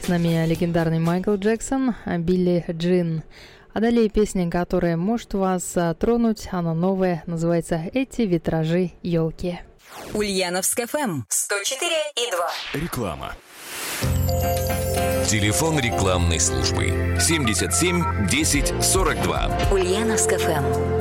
с нами легендарный Майкл Джексон, Билли Джин. А далее песня, которая может вас тронуть, она новая, называется «Эти витражи елки». Ульяновск ФМ 104,2. Реклама. Телефон рекламной службы 77 10 42. Ульяновск ФМ.